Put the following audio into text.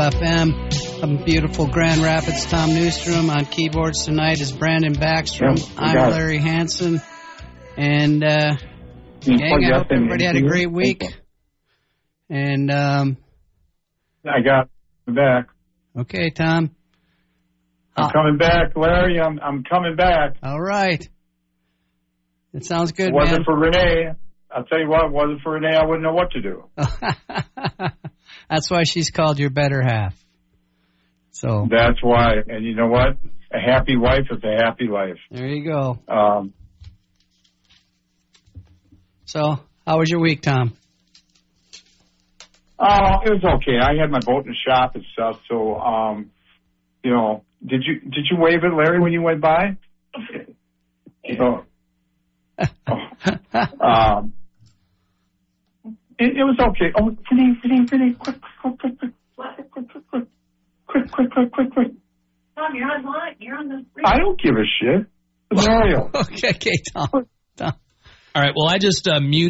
FM. From beautiful Grand Rapids, Tom Newstrom. On keyboards tonight is Brandon Backstrom. I'm Larry Hansen. And, gang, I hope everybody had a great week. And, I got back. Okay, Tom. I'm coming back, Larry. I'm coming back. All right. It sounds good, man. Wasn't for Renee. I'll tell you what, wasn't for Renee, I wouldn't know what to do. That's why she's called your better half. So that's why. And you know what? A happy wife is a happy life. There you go. So how was your week, Tom? Oh, it was okay. I had my boat in the shop and stuff. So, you know, did you wave at Larry when you went by? So, it was okay. Oh, Renee, quick. Tom, you're online. You're on the screen. I don't give a shit. Mario. Okay, Tom. All right, well, I just muted